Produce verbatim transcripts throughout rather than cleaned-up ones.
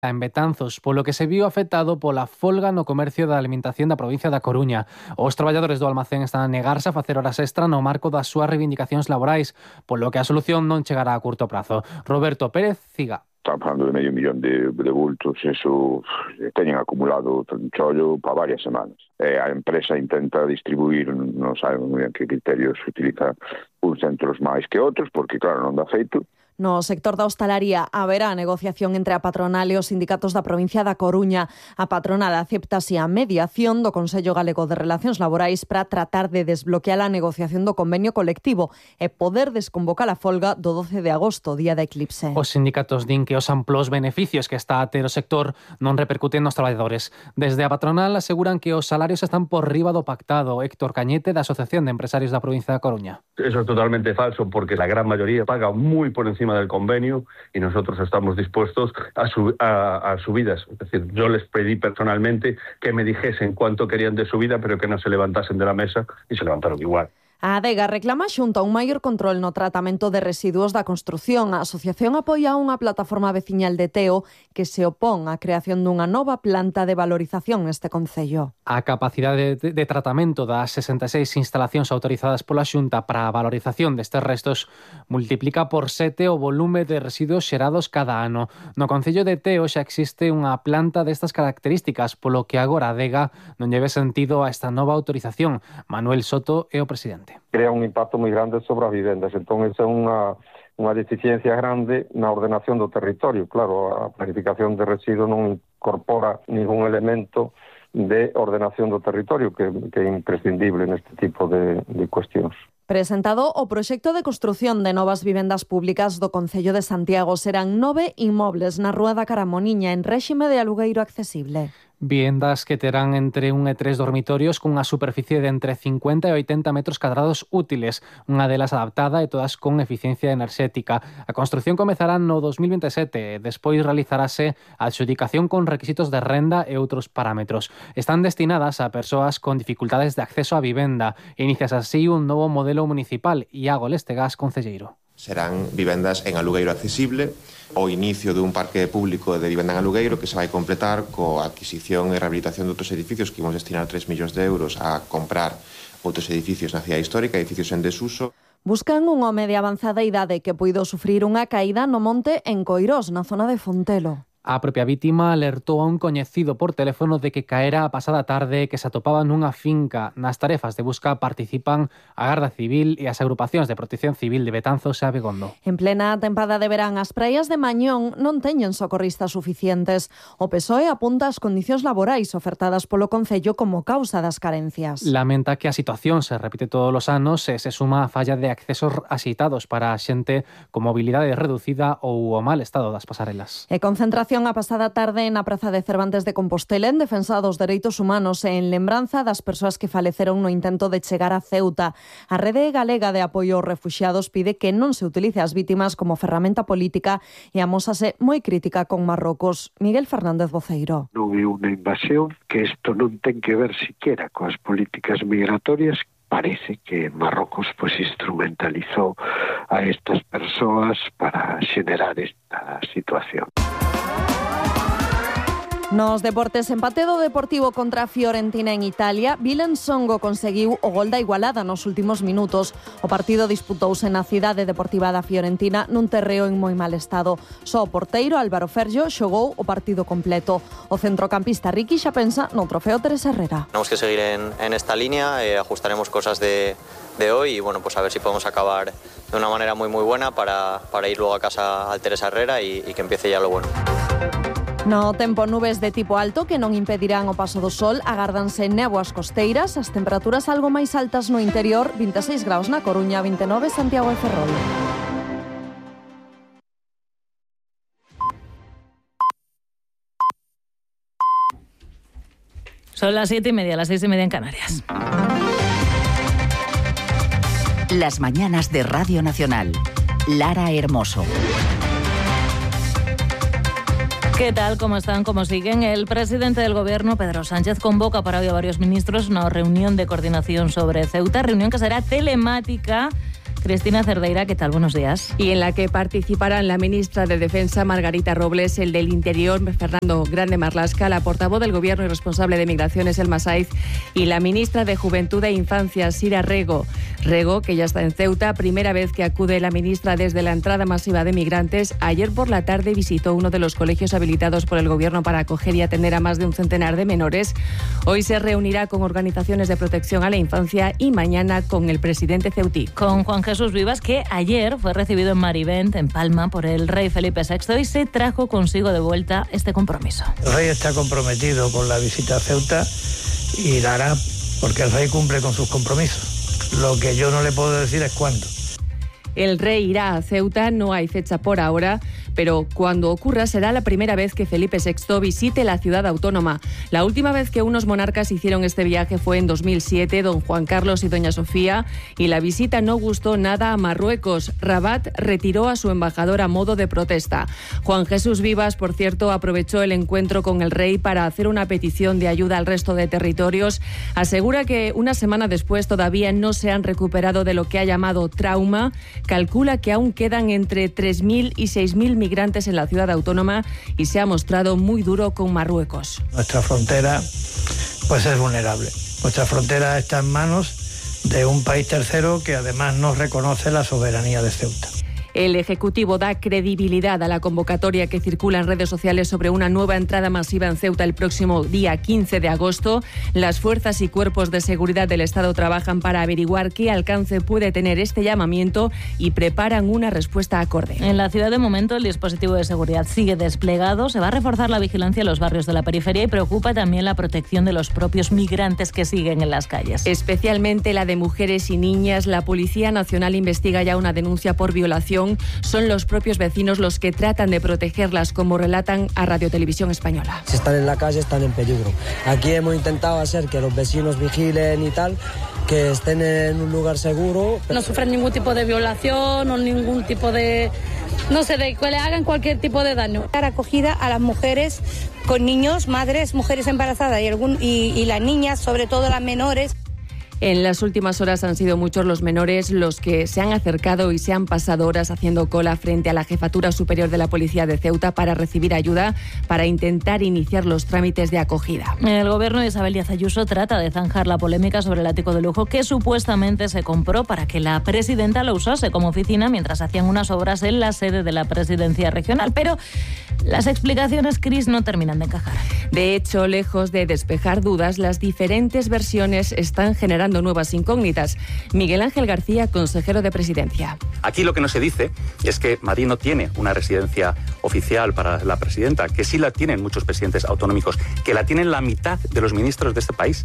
en Betanzos, polo que se viu afectado pola folga no comercio da alimentación da provincia da Coruña. Os traballadores do almacén están a negarse a facer horas extra no marco das súas reivindicacións laborais, polo que a solución non chegará a curto prazo. Roberto Pérez Ciga. Estamos falando de medio millón de, de bultos, eso teñen acumulado un chollo para varias semanas. E a empresa intenta distribuir, non sabemos moi ben que criterios utiliza uns centros máis que outros, porque claro, non dá feito. No sector da hostalaría haberá negociación entre a patronal e os sindicatos da provincia da Coruña. A patronal acepta así a mediación do Consello Galego de Relacións Laborais para tratar de desbloquear a negociación do convenio colectivo e poder desconvocar a folga do doce de agosto, día da eclipse. Os sindicatos din que os amplos beneficios que está a ter o sector non repercuten nos traballadores. Desde a patronal aseguran que os salarios están por riba do pactado. Héctor Cañete, da Asociación de Empresarios da provincia da Coruña. Eso es totalmente falso, porque la gran mayoría paga muy por encima del convenio y nosotros estamos dispuestos a, sub, a, a subidas. Es decir, yo les pedí personalmente que me dijesen cuánto querían de subida, pero que no se levantasen de la mesa y se levantaron igual. A Adega reclama xunto un maior control no tratamento de residuos da construción. A asociación apoia unha plataforma veciñal de Teo que se opón á creación dunha nova planta de valorización neste concello. A capacidade de, de tratamento das sesenta e seis instalacións autorizadas pola Xunta para a valorización destes restos multiplica por sete o volume de residuos xerados cada ano. No concello de Teo xa existe unha planta destas características, polo que agora a Adega non lleve sentido a esta nova autorización. Manuel Soto é o presidente. Crea un impacto moi grande sobre as vivendas, entón esa é unha, unha deficiencia grande na ordenación do territorio. Claro, a planificación de residuos non incorpora ningún elemento de ordenación do territorio que, que é imprescindible neste tipo de, de cuestións. Presentado o proxecto de construción de novas vivendas públicas do Concello de Santiago. Serán nove inmobles na Rúa da Caramoniña en réxime de alugueiro accesible. Vivendas que terán entre un e tres dormitorios cunha superficie de entre cincuenta e oitenta metros cadrados útiles, unha delas adaptada e todas con eficiencia enerxética. A construción comezará no dos mil veintesete e despois realizarase a adxudicación con requisitos de renda e outros parámetros. Están destinadas a persoas con dificultades de acceso á vivenda. Inicias así un novo modelo municipal. Iago Lestegas, concelleiro. Serán vivendas en alugueiro accesible, o inicio dun parque público de vivenda en alugueiro que se vai completar coa adquisición e rehabilitación de outros edificios que imos destinar tres millóns de euros a comprar outros edificios na cidade histórica, edificios en desuso. Buscan un home de avanzada idade que puido sufrir unha caída no monte en Coirós, na zona de Fontelo. A propia vítima alertou a un coñecido por teléfono de que caera a pasada tarde que se atopaba nunha finca. Nas tarefas de busca participan a Garda Civil e as agrupacións de protección civil de Betanzos e Abegondo. En plena tempada de verán, as praias de Mañón non teñen socorristas suficientes. O P S O E apunta as condicións laborais ofertadas polo Concello como causa das carencias. Lamenta que a situación se repite todos os anos e se suma a falla de accesos axeitados para a xente con mobilidade reducida ou o mal estado das pasarelas. E concentración a pasada tarde na Praza de Cervantes de Compostela en defensa dos dereitos humanos e en lembranza das persoas que faleceron no intento de chegar a Ceuta. A Rede Galega de Apoio aos Refuxiados pide que non se utilice as vítimas como ferramenta política e amósase moi crítica con Marrocos. Miguel Fernández Voceiro. Non é unha invasión, que isto non ten que ver siquiera coas políticas migratorias. Parece que Marrocos pues instrumentalizou a estas persoas para xenerar esta situación. Nos deportes, empate do Deportivo contra a Fiorentina en Italia. Vilen Songo conseguiu o gol da igualada nos últimos minutos. O partido disputouse na cidade deportiva da Fiorentina nun terreo en moi mal estado. Só o porteiro Álvaro Fergio xogou o partido completo. O centrocampista Riqui xa pensa no trofeo Teresa Herrera. Tenemos que seguir en, en esta línea, eh, ajustaremos cosas de, de hoy y bueno, pues a ver si podemos acabar de una manera muy muy buena para, para ir luego a casa al Teresa Herrera y, y que empiece ya lo bueno. No tempo, nubes de tipo alto que non impedirán o paso do sol, agárdanse néboas costeiras, as temperaturas algo máis altas no interior, vinte e seis graus na Coruña, vinte e nove Santiago e Ferrol. Son las siete y media, las seis y media en Canarias. Las mañanas de Radio Nacional. Lara Hermoso. ¿Qué tal? ¿Cómo están? ¿Cómo siguen? El presidente del Gobierno, Pedro Sánchez, convoca para hoy a varios ministros una reunión de coordinación sobre Ceuta, reunión que será telemática Cristina Cerdeira, ¿qué tal? Buenos días. Y en la que participarán la ministra de Defensa, Margarita Robles, el del Interior, Fernando Grande Marlaska, la portavoz del Gobierno y responsable de Migraciones, Elma Saiz, y la ministra de Juventud e Infancia, Sira Rego. Rego, que ya está en Ceuta, primera vez que acude la ministra desde la entrada masiva de migrantes. Ayer por la tarde visitó uno de los colegios habilitados por el Gobierno para acoger y atender a más de un centenar de menores. Hoy se reunirá con organizaciones de protección a la infancia y mañana con el presidente ceutí. Con Juan Jesús Vivas, que ayer fue recibido en Marivent, en Palma, por el rey Felipe sexto y se trajo consigo de vuelta este compromiso. El rey está comprometido con la visita a Ceuta y la hará porque el rey cumple con sus compromisos. Lo que yo no le puedo decir es cuándo. El rey irá a Ceuta, no hay fecha por ahora, pero cuando ocurra será la primera vez que Felipe sexto visite la ciudad autónoma. La última vez que unos monarcas hicieron este viaje fue en dos mil siete, don Juan Carlos y doña Sofía, y la visita no gustó nada a Marruecos. Rabat retiró a su embajador a modo de protesta. Juan Jesús Vivas, por cierto, aprovechó el encuentro con el rey para hacer una petición de ayuda al resto de territorios. Asegura que una semana después todavía no se han recuperado de lo que ha llamado trauma. Calcula que aún quedan entre tres mil y seis mil migrantes en la ciudad autónoma y se ha mostrado muy duro con Marruecos. Nuestra frontera pues es vulnerable. Nuestra frontera está en manos de un país tercero que además no reconoce la soberanía de Ceuta. El Ejecutivo da credibilidad a la convocatoria que circula en redes sociales sobre una nueva entrada masiva en Ceuta el próximo día quince de agosto. Las fuerzas y cuerpos de seguridad del Estado trabajan para averiguar qué alcance puede tener este llamamiento y preparan una respuesta acorde. En la ciudad, de momento, el dispositivo de seguridad sigue desplegado. Se va a reforzar la vigilancia en los barrios de la periferia y preocupa también la protección de los propios migrantes que siguen en las calles. Especialmente la de mujeres y niñas. La Policía Nacional investiga ya una denuncia por violación. Son los propios vecinos los que tratan de protegerlas, como relatan a Radio Televisión Española. Si están en la calle, están en peligro. Aquí hemos intentado hacer que los vecinos vigilen y tal, que estén en un lugar seguro. No sufren ningún tipo de violación o ningún tipo de... no sé, de que le hagan cualquier tipo de daño. Dar acogida a las mujeres con niños, madres, mujeres embarazadas y, algún, y, y las niñas, sobre todo las menores. En las últimas horas han sido muchos los menores los que se han acercado y se han pasado horas haciendo cola frente a la Jefatura Superior de la Policía de Ceuta para recibir ayuda, para intentar iniciar los trámites de acogida. El gobierno de Isabel Díaz Ayuso trata de zanjar la polémica sobre el ático de lujo que supuestamente se compró para que la presidenta lo usase como oficina mientras hacían unas obras en la sede de la presidencia regional. Pero las explicaciones, Cris, no terminan de encajar. De hecho, lejos de despejar dudas, las diferentes versiones están generando nuevas incógnitas. Miguel Ángel García, consejero de Presidencia. Aquí lo que no se dice es que Madrid no tiene una residencia oficial para la presidenta, que sí la tienen muchos presidentes autonómicos, que la tienen la mitad de los ministros de este país.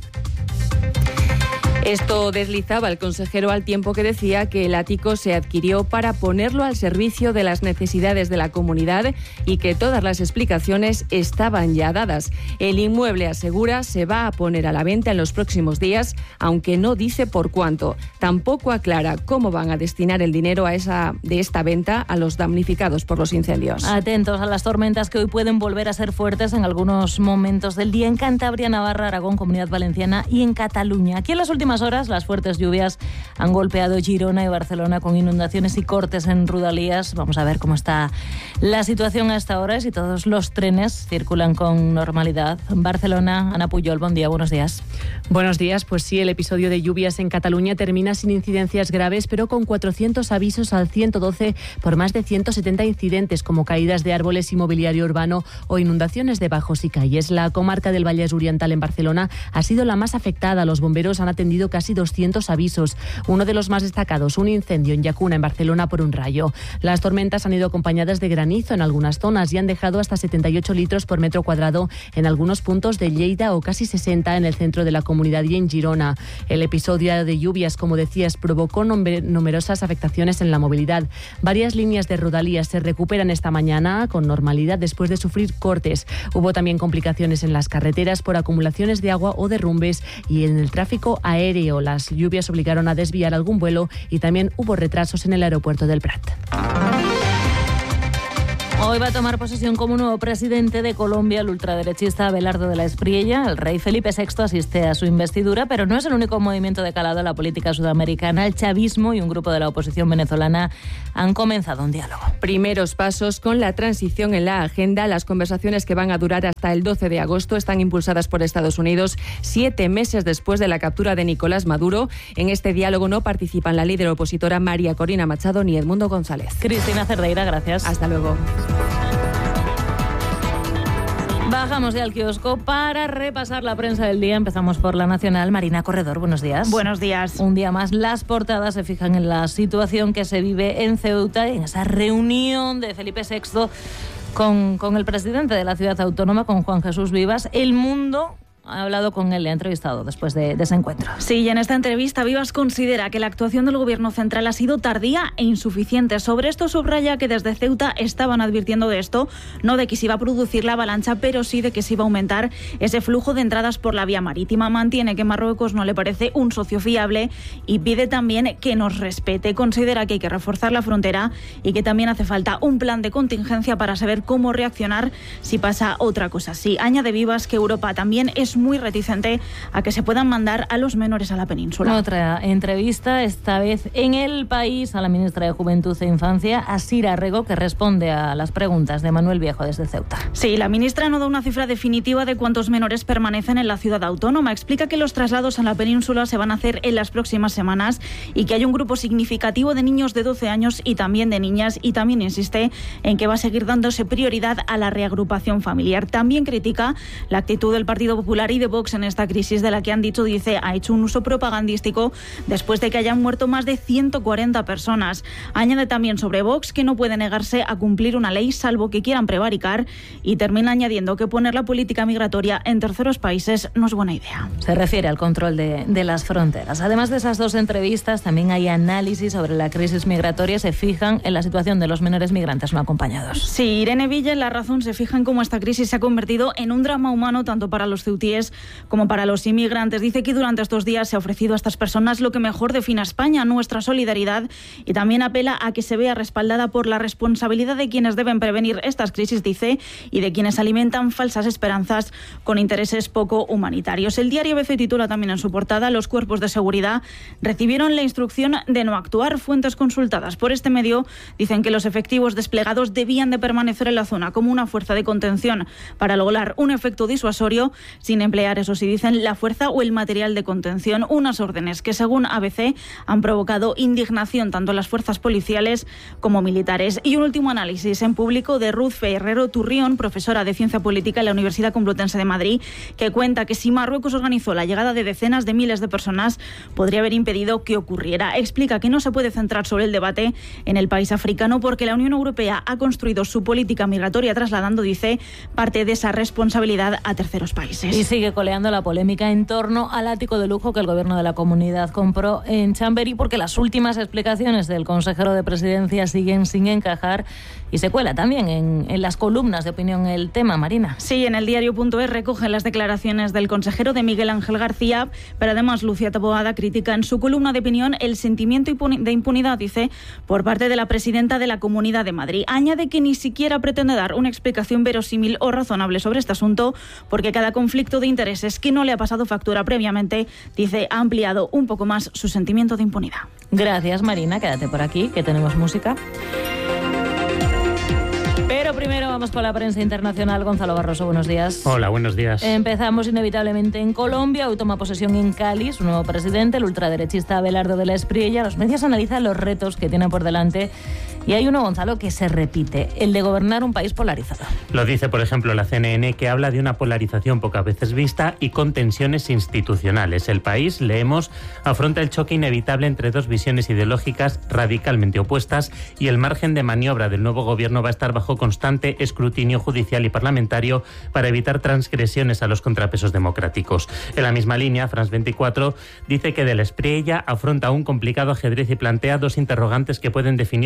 Esto deslizaba el consejero al tiempo que decía que el ático se adquirió para ponerlo al servicio de las necesidades de la comunidad y que todas las explicaciones estaban ya dadas. El inmueble, asegura, se va a poner a la venta en los próximos días, aunque no dice por cuánto. Tampoco aclara cómo van a destinar el dinero a esa, de esta venta a los damnificados por los incendios. Atentos a las tormentas que hoy pueden volver a ser fuertes en algunos momentos del día en Cantabria, Navarra, Aragón, Comunidad Valenciana y en Cataluña. Aquí en las últimas horas las fuertes lluvias han golpeado Girona y Barcelona con inundaciones y cortes en Rodalías. Vamos a ver cómo está la situación a esta hora y si todos los trenes circulan con normalidad. Barcelona, Ana Puyol, buen día, buenos días. Buenos días, pues sí, el episodio de lluvias en Cataluña termina sin incidencias graves, pero con cuatrocientos avisos al ciento doce por más de ciento setenta incidentes como caídas de árboles y mobiliario urbano o inundaciones de bajos y calles. La comarca del Vallès Oriental en Barcelona ha sido la más afectada. Los bomberos han atendido casi doscientos avisos. Uno de los más destacados, un incendio en Llacuna, en Barcelona, por un rayo. Las tormentas han ido acompañadas de granizo en algunas zonas y han dejado hasta setenta y ocho litros por metro cuadrado en algunos puntos de Lleida o casi sesenta en el centro de la comunidad y en Girona. El episodio de lluvias, como decías, provocó numerosas afectaciones en la movilidad. Varias líneas de Rodalías se recuperan esta mañana con normalidad después de sufrir cortes. Hubo también complicaciones en las carreteras por acumulaciones de agua o derrumbes y en el tráfico aéreo. Las lluvias obligaron a desviar algún vuelo y también hubo retrasos en el aeropuerto del Prat. Hoy va a tomar posesión como nuevo presidente de Colombia el ultraderechista Abelardo de la Espriella. El rey Felipe sexto asiste a su investidura, pero no es el único movimiento de calado en la política sudamericana. El chavismo y un grupo de la oposición venezolana han comenzado un diálogo. Primeros pasos con la transición en la agenda. Las conversaciones, que van a durar hasta el doce de agosto, están impulsadas por Estados Unidos, siete meses después de la captura de Nicolás Maduro. En este diálogo no participan la líder opositora María Corina Machado ni Edmundo González. Cristina Cerdeira, gracias. Hasta luego. Bajamos ya al kiosco para repasar la prensa del día. Empezamos por La Nacional. Marina Corredor, buenos días. Buenos días. Un día más, las portadas se fijan en la situación que se vive en Ceuta, en esa reunión de Felipe sexto con, con el presidente de la ciudad autónoma, con Juan Jesús Vivas. El Mundo ha hablado con él, le ha entrevistado después de, de ese encuentro. Sí, y en esta entrevista Vivas considera que la actuación del Gobierno central ha sido tardía e insuficiente. Sobre esto subraya que desde Ceuta estaban advirtiendo de esto, no de que se iba a producir la avalancha, pero sí de que se iba a aumentar ese flujo de entradas por la vía marítima. Mantiene que Marruecos no le parece un socio fiable y pide también que nos respete. Considera que hay que reforzar la frontera y que también hace falta un plan de contingencia para saber cómo reaccionar si pasa otra cosa así. Añade Vivas que Europa también es muy reticente a que se puedan mandar a los menores a la península. Otra entrevista, esta vez en El País, a la ministra de Juventud e Infancia, Asira Rego, que responde a las preguntas de Manuel Viejo desde Ceuta. Sí, la ministra no da una cifra definitiva de cuántos menores permanecen en la ciudad autónoma. Explica que los traslados a la península se van a hacer en las próximas semanas y que hay un grupo significativo de niños de doce años y también de niñas, y también insiste en que va a seguir dándose prioridad a la reagrupación familiar. También critica la actitud del Partido Popular y de Vox en esta crisis, de la que han dicho, dice, ha hecho un uso propagandístico después de que hayan muerto más de ciento cuarenta personas. Añade también sobre Vox que no puede negarse a cumplir una ley salvo que quieran prevaricar, y termina añadiendo que poner la política migratoria en terceros países no es buena idea. Se refiere al control de, de las fronteras. Además de esas dos entrevistas, también hay análisis sobre la crisis migratoria. Se fijan en la situación de los menores migrantes no acompañados. Sí, Irene Villa en La Razón se fija en cómo esta crisis se ha convertido en un drama humano tanto para los ceutíes como para los inmigrantes. Dice que durante estos días se ha ofrecido a estas personas lo que mejor define a España, nuestra solidaridad, y también apela a que se vea respaldada por la responsabilidad de quienes deben prevenir estas crisis, dice, y de quienes alimentan falsas esperanzas con intereses poco humanitarios. El diario A B C titula también en su portada: los cuerpos de seguridad recibieron la instrucción de no actuar. Fuentes consultadas por este medio dicen que los efectivos desplegados debían de permanecer en la zona como una fuerza de contención para lograr un efecto disuasorio, sin emplear, eso sí, dicen, la fuerza o el material de contención. Unas órdenes que, según A B C, han provocado indignación tanto en las fuerzas policiales como militares. Y un último análisis en Público de Ruth Ferrero Turrión, profesora de Ciencia Política en la Universidad Complutense de Madrid, que cuenta que si Marruecos organizó la llegada de decenas de miles de personas, podría haber impedido que ocurriera. Explica que no se puede centrar sobre el debate en el país africano porque la Unión Europea ha construido su política migratoria trasladando, dice, parte de esa responsabilidad a terceros países. Y sigue coleando la polémica en torno al ático de lujo que el gobierno de la comunidad compró en Chamberí, porque las últimas explicaciones del consejero de Presidencia siguen sin encajar, y se cuela también en, en las columnas de opinión el tema, Marina. Sí, en el diario.es recoge las declaraciones del consejero de Miguel Ángel García, pero además Lucía Taboada critica en su columna de opinión el sentimiento de impunidad, dice, por parte de la presidenta de la Comunidad de Madrid. Añade que ni siquiera pretende dar una explicación verosímil o razonable sobre este asunto, porque cada conflicto de intereses que no le ha pasado factura previamente, dice, ha ampliado un poco más su sentimiento de impunidad. Gracias, Marina. Quédate por aquí, que tenemos música. Pero primero vamos con la prensa internacional. Gonzalo Barroso, buenos días. Hola, buenos días. Empezamos inevitablemente en Colombia. Hoy toma posesión en Cali su nuevo presidente, el ultraderechista Abelardo de la Espriella. Los medios analizan los retos que tiene por delante y hay uno, Gonzalo, que se repite, el de gobernar un país polarizado. Lo dice, por ejemplo, la C N N, que habla de una polarización pocas veces vista y con tensiones institucionales. El país, leemos, afronta el choque inevitable entre dos visiones ideológicas radicalmente opuestas y el margen de maniobra del nuevo gobierno va a estar bajo constante escrutinio judicial y parlamentario para evitar transgresiones a los contrapesos democráticos. En la misma línea, France veinticuatro dice que de la Espriella afronta un complicado ajedrez y plantea dos interrogantes que pueden definir sus cuatro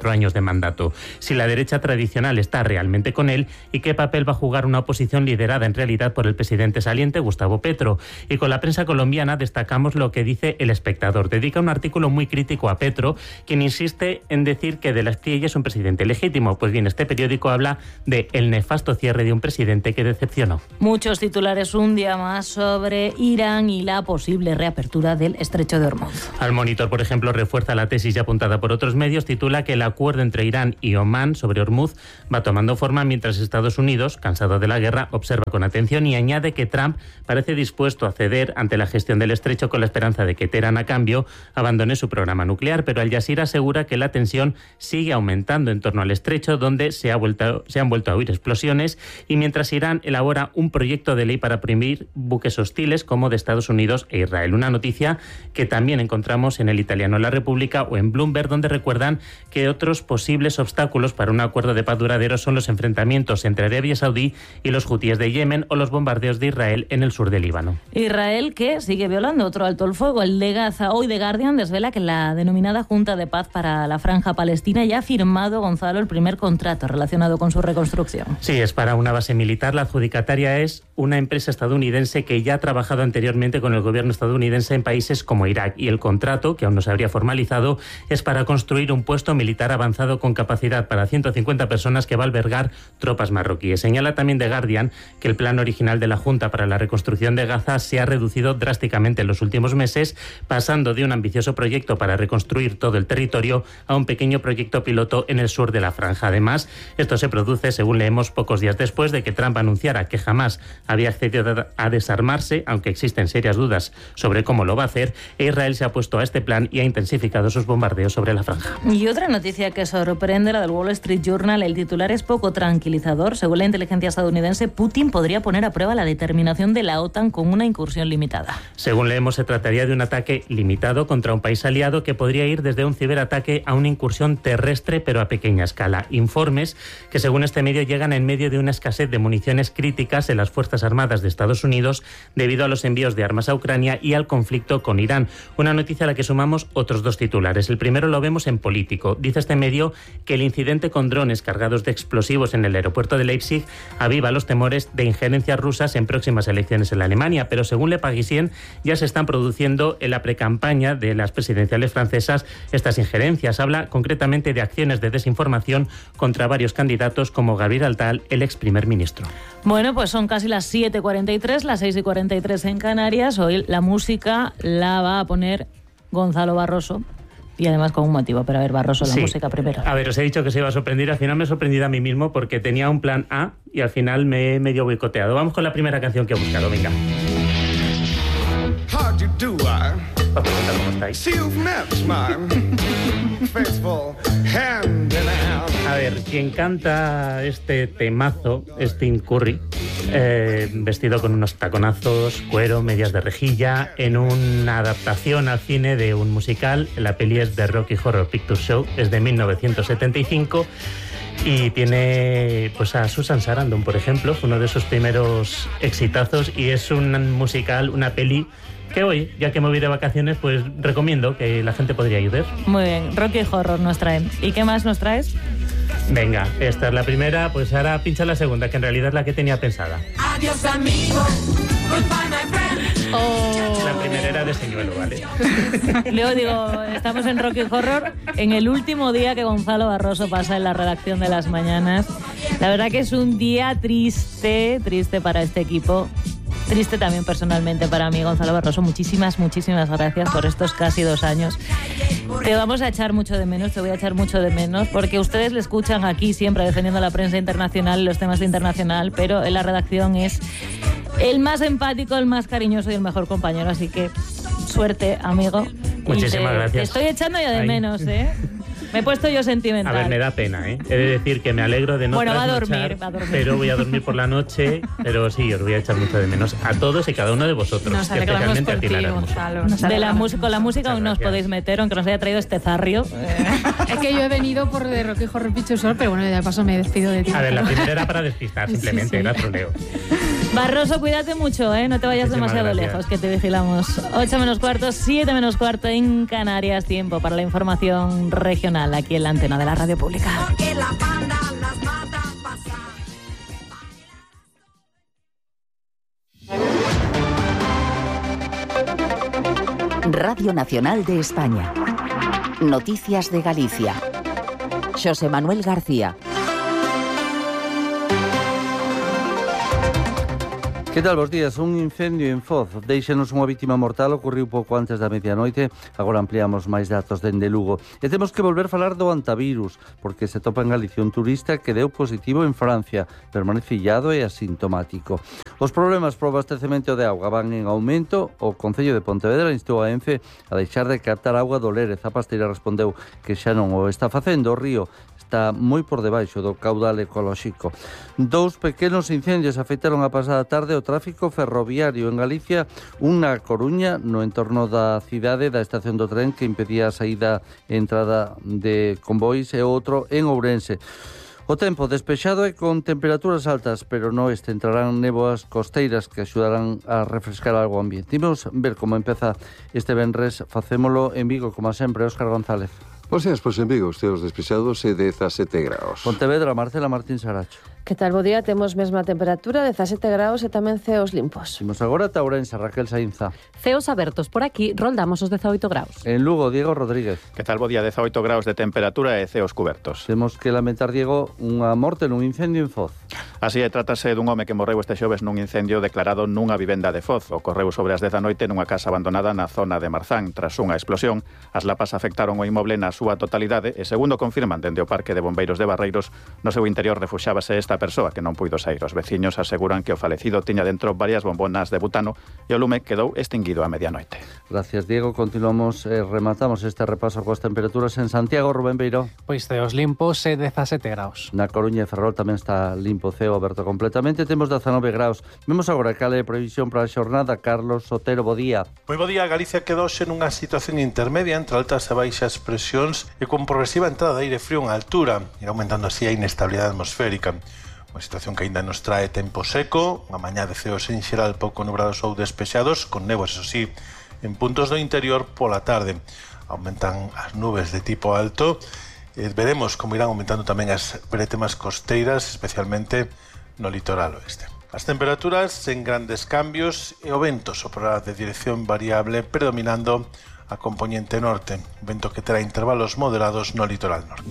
cuatro años de mandato. Si la derecha tradicional está realmente con él y qué papel va a jugar una oposición liderada en realidad por el presidente saliente, Gustavo Petro. Y con la prensa colombiana destacamos lo que dice El Espectador. Dedica un artículo muy crítico a Petro, quien insiste en decir que de la Espriella es un presidente legítimo. Pues bien, este periódico habla de el nefasto cierre de un presidente que decepcionó. Muchos titulares un día más sobre Irán y la posible reapertura del Estrecho de Hormuz. Al Monitor, por ejemplo, refuerza la tesis ya apuntada por otros medios, titula que el acuerdo entre Irán y Omán sobre Hormuz va tomando forma mientras Estados Unidos, cansado de la guerra, observa con atención y añade que Trump parece dispuesto a ceder ante la gestión del estrecho con la esperanza de que Teherán, a cambio, abandone su programa nuclear. Pero Al Jazeera asegura que la tensión sigue aumentando en torno al estrecho, donde se, ha vuelto, se han vuelto a oír explosiones, y mientras Irán elabora un proyecto de ley para prohibir buques hostiles como de Estados Unidos e Israel. Una noticia que también encontramos en el italiano La República o en Bloomberg, donde recuerdan que otros posibles obstáculos para un acuerdo de paz duradero son los enfrentamientos entre Arabia Saudí y los hutíes de Yemen o los bombardeos de Israel en el sur del Líbano. Israel, que sigue violando otro alto el fuego, el de Gaza. Hoy The Guardian desvela que la denominada Junta de Paz para la Franja Palestina ya ha firmado, Gonzalo, el primer contrato relacionado con su reconstrucción. Sí, es para una base militar. La adjudicataria es una empresa estadounidense que ya ha trabajado anteriormente con el gobierno estadounidense en países como Irak, y el contrato, que aún no se habría formalizado, es para construir un puesto militar avanzado con capacidad para ciento cincuenta personas que va a albergar tropas marroquíes. Señala también The Guardian que el plan original de la Junta para la reconstrucción de Gaza se ha reducido drásticamente en los últimos meses, pasando de un ambicioso proyecto para reconstruir todo el territorio a un pequeño proyecto piloto en el sur de la franja. Además, esto se produce, según leemos, pocos días después de que Trump anunciara que jamás había accedido a desarmarse, aunque existen serias dudas sobre cómo lo va a hacer, e Israel se ha puesto a este plan y ha intensificado sus bombardeos sobre la franja. Y otra noticia que sorprende, la del Wall Street Journal. El titular es poco tranquilizador. Según la inteligencia estadounidense, Putin podría poner a prueba la determinación de la OTAN con una incursión limitada. Según leemos, se trataría de un ataque limitado contra un país aliado que podría ir desde un ciberataque a una incursión terrestre, pero a pequeña escala. Informes que, según este medio, llegan en medio de una escasez de municiones críticas en las Fuerzas Armadas de Estados Unidos debido a los envíos de armas a Ucrania y al conflicto con Irán. Una noticia a la que sumamos otros dos titulares. El primero lo vemos en Político. Dice este medio que el incidente con drones cargados de explosivos en el aeropuerto de Leipzig aviva los temores de injerencias rusas en próximas elecciones en la Alemania, pero según Le Parisien ya se están produciendo en la precampaña de las presidenciales francesas estas injerencias. Habla concretamente de acciones de desinformación contra varios candidatos como Gabriel Attal, el ex primer ministro. Bueno, pues son casi las siete y cuarenta y tres, las seis y cuarenta y tres en Canarias. Hoy la música la va a poner Gonzalo Barroso. Y además con un motivo, pero a ver, Barroso, la sí. música primero. A ver, os he dicho que se iba a sorprender, al final me he sorprendido a mí mismo porque tenía un plan A y al final me he medio boicoteado. Vamos con la primera canción que he buscado, venga. Para preguntar cómo estáis. A ver, quien canta este temazo es Tim Curry, eh, vestido con unos taconazos, cuero, medias de rejilla, en una adaptación al cine de un musical. La peli es de Rocky Horror Picture Show, es de mil novecientos setenta y cinco. Y tiene pues a Susan Sarandon, por ejemplo, fue uno de sus primeros exitazos, y es un musical, una peli que hoy, ya que me voy de vacaciones, pues recomiendo que la gente podría ir a ver. Muy bien, Rocky Horror nos trae. ¿Y qué más nos traes? Venga, esta es la primera, pues ahora pincha la segunda, que en realidad es la que tenía pensada. Adiós, amigo. Goodbye, my friend. Oh. La primera era de señuelo, ¿vale? Luego digo, estamos en Rocky Horror, en el último día que Gonzalo Barroso pasa en la redacción de Las Mañanas. La verdad que es un día triste, triste para este equipo. Triste también personalmente para mí, Gonzalo Barroso. Muchísimas, muchísimas gracias por estos casi dos años. Te vamos a echar mucho de menos, te voy a echar mucho de menos, porque ustedes le escuchan aquí siempre defendiendo la prensa internacional, los temas de internacional, pero en la redacción es el más empático, el más cariñoso y el mejor compañero. Así que suerte, amigo. Muchísimas te, gracias. Te estoy echando ya de Ay. menos, ¿eh? Me he puesto yo sentimental. A ver, me da pena, ¿eh? He de decir que me alegro de no Bueno, va a trasnochar, dormir, va a dormir. pero voy a dormir por la noche, pero sí, os voy a echar mucho de menos a todos y cada uno de vosotros. Nos alegramos por ti, Gonzalo. De la música, con la música aún no os podéis meter, aunque nos haya traído este zarrio. Es que yo he venido por de Rocky Horror Picture Show, pero bueno, de paso me despido de ti. A ver, la primera era para despistar, simplemente, sí, sí. Era troleo. Barroso, cuídate mucho, ¿eh? No te vayas Muchísimas demasiado gracias. lejos, que te vigilamos. ocho menos cuarto, siete menos cuarto en Canarias. Tiempo para la información regional aquí en la antena de la Radio Pública. Radio Nacional de España. Noticias de Galicia. Xosé Manuel García. Que tal, bos días? Un incendio en Foz deixanos unha vítima mortal, ocorriu pouco antes da medianoite. Agora ampliamos máis datos dende Lugo. E temos que volver a falar do antivirus, porque se topa en Galicia un turista que deu positivo en Francia, permanece illado e asintomático. Os problemas pro abastecemento de auga van en aumento. O Concello de Pontevedra instou a Ence a deixar de captar auga do Lérez. A Pasteira respondeu que xa non o está facendo. O río está moi por debaixo do caudal ecolóxico. Dous pequenos incendios afectaron a pasada tarde o tráfico ferroviario en Galicia, un na Coruña, no entorno da cidade, da estación do tren, que impedía a saída e entrada de convois, e outro en Ourense. O tempo despexado e con temperaturas altas, pero no este entrarán néboas costeiras que axudarán a refrescar algo o ambiente. Imos ver como empeza este venres. Facémolo en Vigo, como sempre, Óscar González. Bos días, pois en Vigo, ceos despexados e dezasete graus. Pontevedra, Marcela Martín Saracho. Que tal, bo día? Temos mesma temperatura, dezasete graus e tamén ceos limpos. Imos agora a Ourense, Raquel Sainza. Ceos abertos por aquí, roldamos os dezaoito graus. En Lugo, Diego Rodríguez. Que tal, bo día? dezaoito graus de temperatura e ceos cubertos. Temos que lamentar, Diego, unha morte nun incendio en Foz. Así é, trátase dun home que morreu este xoves nun incendio declarado nunha vivenda de Foz. Ocorreu sobre as dez da noite nunha casa abandonada na zona de Marzán. Tras unha explosión, as lapas afectaron o inmoble na súa totalidade e, segundo confirman dende o Parque de Bombeiros de Barreiros, no seu interior refuxábase esta persoa que non puido sair. Os veciños aseguran que o falecido tiña dentro varias bombonas de butano e o lume quedou extinguido a medianoite. Gracias, Diego. Continuamos e eh, rematamos este repaso coas temperaturas en Santiago. Rubén Beiró. Pois ceos limpos e dezasete graus. Na Coruña e Ferrol tamén está limpo, ceo aberto completamente. Temos dezanove graus. Vemos agora cal é a previsión para a xornada. Carlos Sotero, bo día. Moi bo día. Galicia quedou xe nunha situación intermedia entre altas e baixas presións e con progresiva entrada de aire frío en altura, e aumentando así a inestabilidade atmosférica. Unha situación que aínda nos trae tempo seco, unha mañá de ceos en xeral pouco nubrados ou despexados, con néboas, eso sí, en puntos do interior pola tarde. Aumentan as nubes de tipo alto, e veremos como irán aumentando tamén as bretemas costeiras, especialmente no litoral oeste. As temperaturas sen grandes cambios e o vento soprará de dirección variable, predominando a componente norte, vento que terá intervalos moderados no litoral norte.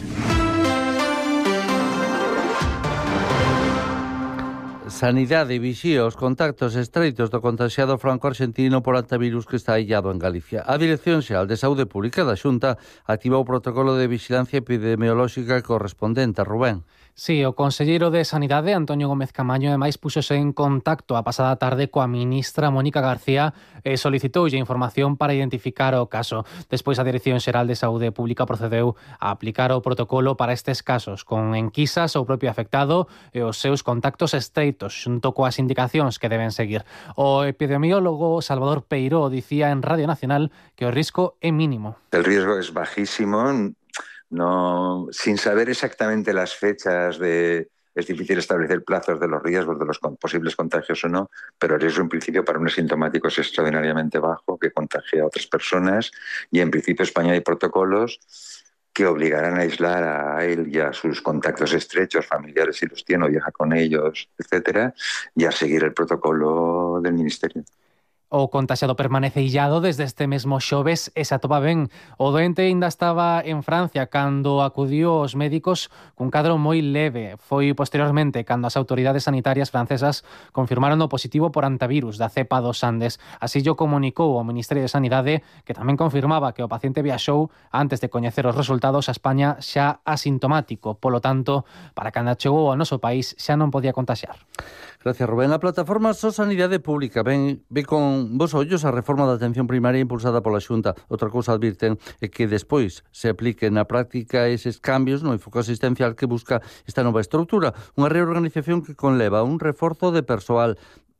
Sanidade vixía os contactos estreitos do contaxiado franco-argentino por antivirus que está illado en Galicia. A Dirección Xeral de Saúde Pública da Xunta activou o protocolo de vigilancia epidemiolóxica correspondente. Rubén. Sí, o conselleiro de Sanidade, Antonio Gómez Camaño, ademais puxose en contacto a pasada tarde coa ministra Mónica García e solicitoulle información para identificar o caso. Despois a Dirección Xeral de Saúde Pública procedeu a aplicar o protocolo para estes casos, con enquisas ao propio afectado e os seus contactos estreitos, xunto coas indicacións que deben seguir. O epidemiólogo Salvador Peiró dicía en Radio Nacional que o risco é mínimo. El riesgo es bajísimo. No, sin saber exactamente las fechas de... Es difícil establecer plazos de los riesgos, de los posibles contagios o no, pero el riesgo en principio para un asintomático es extraordinariamente bajo, que contagia a otras personas, y en principio España hay protocolos que obligarán a aislar a él y a sus contactos estrechos, familiares si los tiene o viaja con ellos, etcétera, y a seguir el protocolo del Ministerio. O contaxiado permanece illado desde este mesmo xoves e se atopa ben. O doente ainda estaba en Francia cando acudiu aos médicos cun cadro moi leve. Foi posteriormente cando as autoridades sanitarias francesas confirmaron o positivo por antivirus da cepa dos Andes. Así llo comunicou o Ministerio de Sanidade, que tamén confirmaba que o paciente viaxou antes de coñecer os resultados a España xa asintomático. Polo tanto, para cando chegou ao noso país xa non podía contaxiar. Gracias, Rubén. A plataforma So Sanidade Pública ven, ve con vos ollos a reforma da atención primaria impulsada pola Xunta. Outra cousa advirten é que despois se aplique na práctica eses cambios no enfoque asistencial que busca esta nova estrutura, unha reorganización que conleva un reforzo de persoal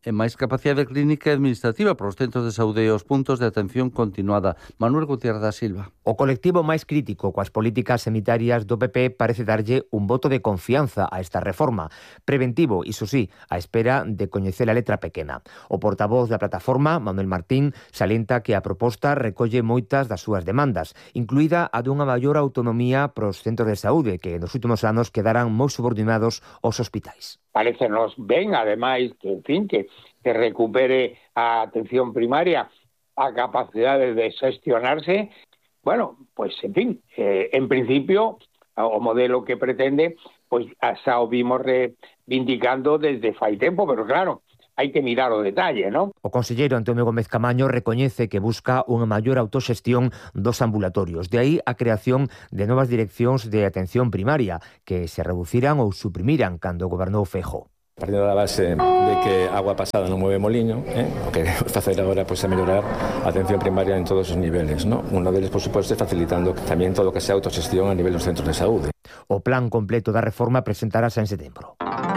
e máis capacidade clínica e administrativa para os centros de saúde e os puntos de atención continuada. Manuel Gutiérrez da Silva. O colectivo máis crítico coas políticas sanitarias do P P parece darlle un voto de confianza a esta reforma. Preventivo, iso sí, a espera de coñecer a letra pequena. O portavoz da plataforma, Manuel Martín, salienta que a proposta recolle moitas das súas demandas, incluída a dunha maior autonomía para os centros de saúde que nos últimos anos quedaran moi subordinados aos hospitais. Parecenos ben, ademais, que, en fin, que, que recupere a atención primaria a capacidade de xestionarse. Bueno, pois, en fin, eh, en principio, o modelo que pretende, pois, xa o vimos reivindicando desde fai tempo, pero claro, hai que mirar o detalle, non? O conselleiro Antonio Gómez Camaño recoñece que busca unha maior autoxestión dos ambulatorios. De aí a creación de novas direccións de atención primaria que se reduciran ou suprimiran cando gobernou Feijóo. Partindo da base de que agua pasada non mueve moliño, eh? o que facer agora pois, é mellorar a atención primaria en todos os niveles. ¿no? Uno deles, por suposto, é facilitando tamén todo o que sea autoxestión a nivel dos centros de saúde. O plan completo da reforma presentarase en setembro.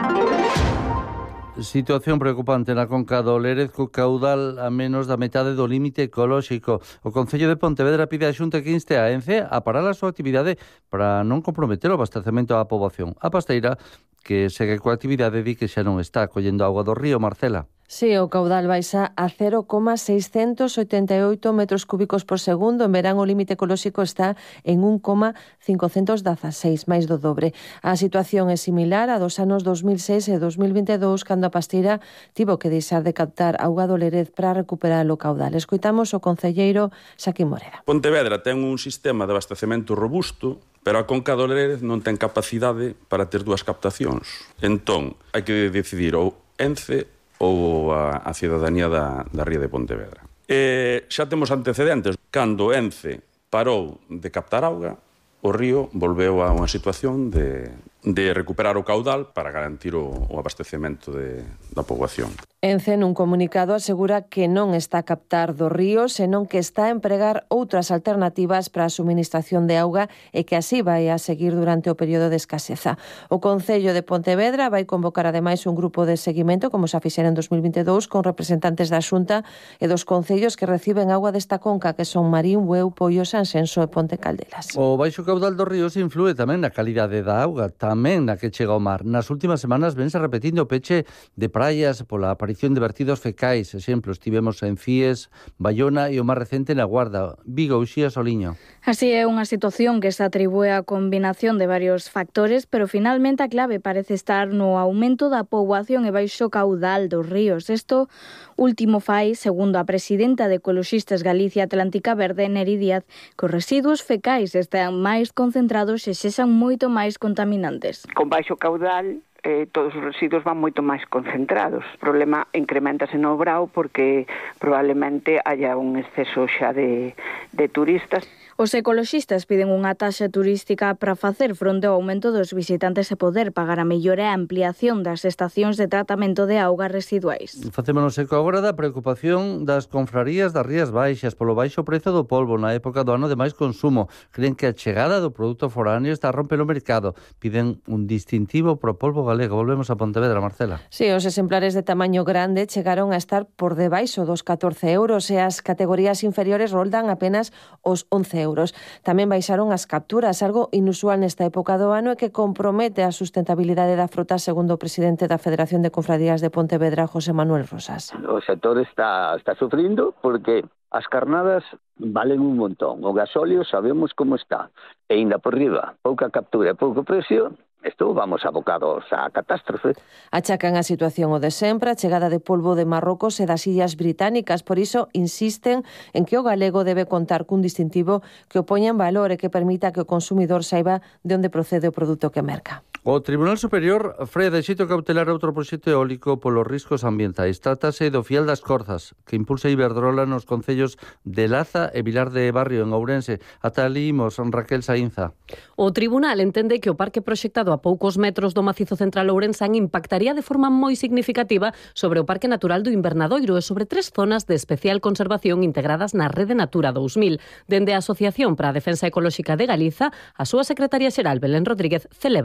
Situación preocupante na conca do Lérez co caudal a menos da metade do límite ecolóxico. O Concello de Pontevedra pide a Xunta que inste a ENCE a parar a súa actividade para non comprometer o abastecemento á poboación. A Pasteira, que segue coa actividade, di que xa non está collendo auga do río. Marcela. Sí, o caudal baixa a cero coma seiscentos oitenta e oito metros cúbicos por segundo. En verán o límite ecolóxico está en un coma cincocentos dezaseis, máis do dobre. A situación é similar a dos anos dos mil seis e dos mil vinte e dous, cando a Pasteira tivo que deixar de captar auga do Lérez para recuperar o caudal. Escoitamos o concelleiro Xaquín Morera. Pontevedra ten un sistema de abastecemento robusto, pero a conca do Lérez non ten capacidade para ter dúas captacións. Entón, hai que decidir ou ENCE ou a, a cidadanía da, da ría de Pontevedra. E xa temos antecedentes. Cando ENCE parou de captar auga, o río volveu a unha situación de, de recuperar o caudal para garantir o, o abastecemento de, da poboación. ENCE nun comunicado asegura que non está a captar do río, senón que está a empregar outras alternativas para a suministración de auga e que así vai a seguir durante o período de escaseza. O Concello de Pontevedra vai convocar ademais un grupo de seguimento, como xa fixera en dos mil vinte e dous, con representantes da Xunta e dos concellos que reciben auga desta conca, que son Marín, Bueu, Poio, Sanxenxo e Ponte Caldelas. O baixo caudal dos ríos inflúe tamén na calidade da auga, tamén na que chega ao mar. Nas últimas semanas vense repetindo o peche de praias pola aparición de vertidos fecais. Exemplos, tivemos en Cies, Bayona e o máis recente na Guarda, Vigo, Uxía, Soliño. Así é unha situación que se atribúe á combinación de varios factores, pero finalmente a clave parece estar no aumento da poboación e baixo caudal dos ríos. Isto último fai, segundo a presidenta de Ecoloxistas Galicia Atlántica Verde, Neri Díaz, que os residuos fecais están máis concentrados e sexan moito máis contaminantes. Con baixo caudal, eh, todos os residuos van moito máis concentrados. O problema incrementase no Brao porque probablemente haya un exceso xa de, de turistas. Os ecoloxistas piden unha taxa turística para facer fronte ao aumento dos visitantes e poder pagar a mellora e a ampliación das estacións de tratamento de augas residuais. Facémonos eco agora da preocupación das confrarías das Rías Baixas polo baixo prezo do polvo na época do ano de máis consumo. Creen que a chegada do produto foráneo está a romper o mercado. Piden un distintivo pro polvo galego. Volvemos a Pontevedra, Marcela. Sí, os exemplares de tamaño grande chegaron a estar por debaixo dos catorce euros e as categorías inferiores roldan apenas os once euros. Tamén baixaron as capturas, algo inusual nesta época do ano e que compromete a sustentabilidade da frota, segundo o presidente da Federación de Confrarías de Pontevedra, José Manuel Rosas. O sector está, está sufrindo porque as carnadas valen un montón. O gasóleo sabemos como está. E ainda por riba, pouca captura e pouco precio, isto vamos abocados á catástrofe. Achacan a situación o de sempre, a chegada de polvo de Marrocos e das Illas Británicas. Por iso insisten en que o galego debe contar cun distintivo que o poña en valor e que permita que o consumidor saiba de onde procede o produto que merca. O Tribunal Superior freia de xeito cautelar outro proxecto eólico polos riscos ambientais. Trátase do Fiel das Corzas, que impulsa Iberdrola nos concellos de Laza e Vilar de Barrio, en Ourense. Ata ali imos, Raquel Saínza. O Tribunal entende que o parque proxectado a poucos metros do macizo central ourensán impactaría de forma moi significativa sobre o Parque Natural do Invernadoiro e sobre tres zonas de especial conservación integradas na Rede Natura dous mil. Dende a Asociación para a Defensa Ecolóxica de Galiza, a súa secretaria xeral, Belén Rodríguez, celebra a decisión.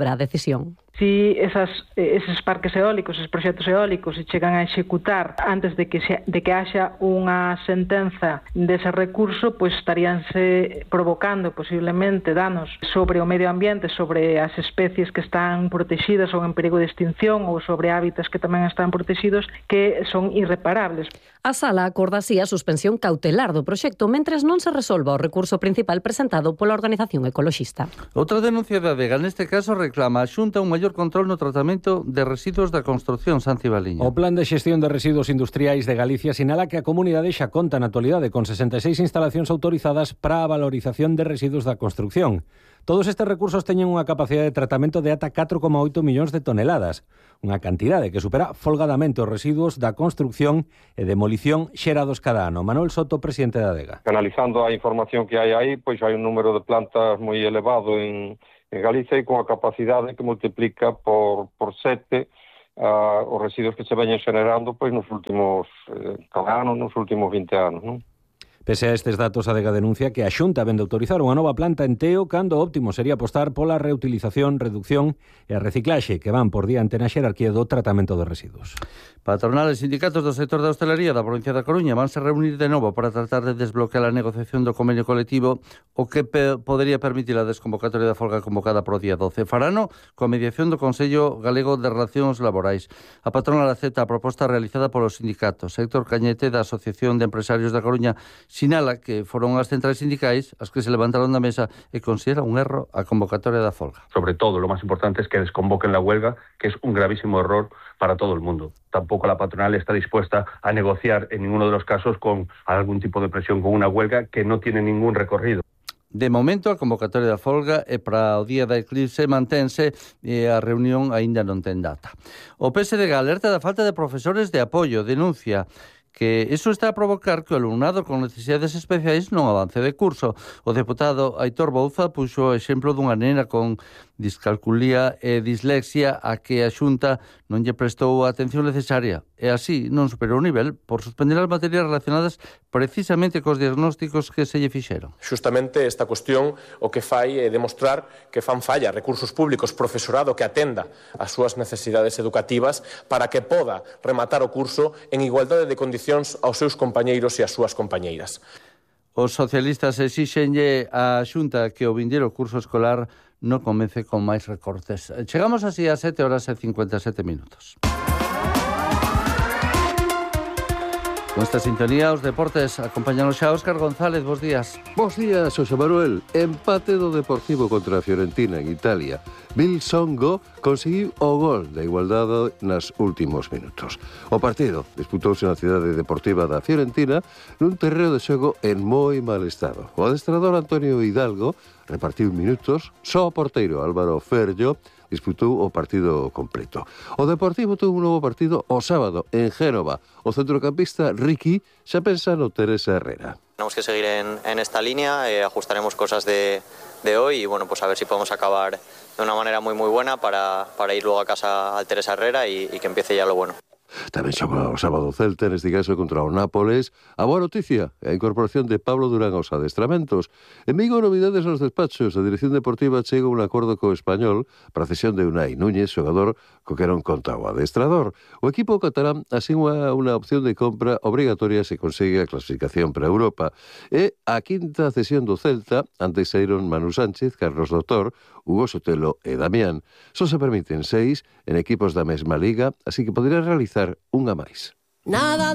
presión. Si esas, eses parques eólicos, eses proxectos eólicos se chegan a executar antes de que, se, de que haxa unha sentenza dese recurso, pois estaríanse provocando posiblemente danos sobre o medio ambiente, sobre as especies que están protegidas ou en perigo de extinción, ou sobre hábitats que tamén están protegidos, que son irreparables. A sala acorda así a suspensión cautelar do proxecto mentres non se resolva o recurso principal presentado pola organización ecoloxista. Outra denuncia da Adega, neste caso, reclama a Xunta un maior control no tratamento de residuos da construción, Santi Baliño. O Plan de Xestión de Residuos Industriais de Galicia sinala que a comunidade xa conta na actualidade con sesenta e seis instalacións autorizadas para a valorización de residuos da construción. Todos estes recursos teñen unha capacidade de tratamento de ata catro coma oito millóns de toneladas, unha cantidade que supera folgadamente os residuos da construción e demolición xerados cada ano. Manuel Soto, presidente da Adega. Analizando a información que hai aí, pois hai un número de plantas moi elevado en, en Galicia e con a capacidade que multiplica por, por sete uh, os residuos que se veñen generando pois nos últimos eh, cada ano, nos últimos vinte anos, non? Pese a estes datos, a Adega denuncia que a Xunta vende autorizar unha nova planta en Teo cando o óptimo sería apostar pola reutilización, reducción e a reciclaxe que van por diante na xerarquía do tratamento de residuos. Patronales e sindicatos do sector da hostelería da provincia da Coruña vanse reunir de novo para tratar de desbloquear a negociación do convenio colectivo, o que pe- podería permitir a desconvocatoria da folga convocada para o día doce. Farano coa mediación do Consello Galego de Relacións Laborais. A patronal acepta a proposta realizada polos sindicatos. Héctor Cañete, da Asociación de Empresarios da Coruña, sinala que foron as centrais sindicais as que se levantaron da mesa e considera un erro a convocatoria da folga. Sobre todo, lo más importante es que desconvoquen la huelga, que es un gravísimo error para todo el mundo. Tampoco la patronal está dispuesta a negociar en ninguno de los casos con algún tipo de presión, con una huelga que no tiene ningún recorrido. De momento, a convocatoria da folga é para o día da eclipse mantense e a reunión aínda non ten data. O P S D G alerta da falta de profesores de apoio, denuncia que iso está a provocar que o alumnado con necesidades especiais non avance de curso. O deputado Aitor Bouza puxo o exemplo dunha nena con discalculía e dislexia a que a Xunta non lle prestou a atención necesaria e así non superou o nivel por suspender as materias relacionadas precisamente cos diagnósticos que se lle fixeron. Justamente esta cuestión o que fai é demostrar que fan falla recursos públicos, profesorado que atenda as súas necesidades educativas para que poda rematar o curso en igualdade de condicións aos seus compañeiros e as súas compañeiras. Os socialistas exixenlle á Xunta que o vindeiro curso escolar non comece con máis recortes. Chegamos así a sete horas e cincuenta e sete minutos. Con esta sintonía, os deportes, acompañanos xa Óscar González, bos días. Bos días, Xosé Manuel. Empate do Deportivo contra a Fiorentina en Italia. Bill Songo conseguiu o gol da igualdade nas últimos minutos. O partido disputouse na cidade deportiva da Fiorentina nun terreo de xogo en moi mal estado. O adestrador Antonio Hidalgo repartiu minutos, só o porteiro Álvaro Ferllo disputou o partido completo. O Deportivo tuvo un novo partido o sábado en Génova. O centrocampista Ricky xa pensa no Teresa Herrera. Tenemos que seguir en, en esta línea, eh, ajustaremos cosas de, de hoy y bueno, pues a ver si podemos acabar de una manera muy muy buena para, para ir luego a casa al Teresa Herrera y, y que empiece ya lo bueno. Tamén xoga o sábado Celta, neste caso contra o Nápoles. A boa noticia, a incorporación de Pablo Durán aos adestramentos. En Vigo, novidades nos despachos. A Dirección Deportiva chega un acordo co Español para a cesión de Unai Núñez, xogador co que non conta o adestrador. O equipo catalán asigua unha opción de compra obrigatoria se consegue a clasificación para Europa. E a quinta cesión do Celta, antes saíron Manu Sánchez, Carlos Doutor, Hugo Sotelo e Damián. Só se permiten seis en equipos da mesma liga, así que poderá realizar unha máis. Nada